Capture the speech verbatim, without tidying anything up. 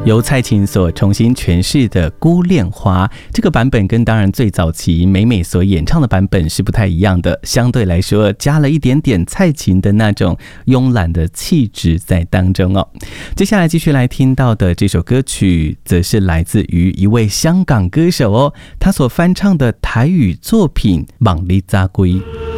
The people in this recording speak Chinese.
由蔡琴所重新诠释的《孤恋花》，这个版本跟当然最早期美美所演唱的版本是不太一样的，相对来说加了一点点蔡琴的那种慵懒的气质在当中哦。接下来继续来听到的这首歌曲，则是来自于一位香港歌手哦，他所翻唱的台语作品《梦里早归》。